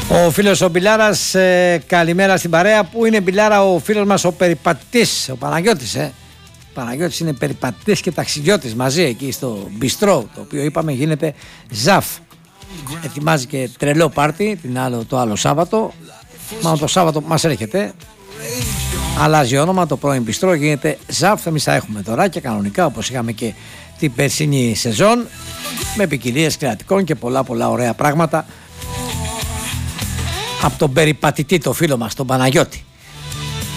Ο φίλος ο Μπιλάρας, καλημέρα στην παρέα. Πού είναι Μπιλάρα ο φίλος μας ο περιπατητής, ο Παναγιώτης, Παναγιώτης είναι περιπατητής και ταξιδιώτης μαζί εκεί στο μπιστρό, το οποίο είπαμε γίνεται ΖΑΦ. Ετοιμάζει και τρελό πάρτι το άλλο Σάββατο. Μάλλον το Σάββατο που μας έρχεται. Αλλάζει όνομα, το πρώην μπιστρό γίνεται ΖΑΦ. Εμείς θα έχουμε τώρα και κανονικά όπως είχαμε και την περσινή σεζόν, με ποικιλίες κρεατικών και πολλά ωραία πράγματα από τον περιπατητή το φίλο μας, τον Παναγιώτη.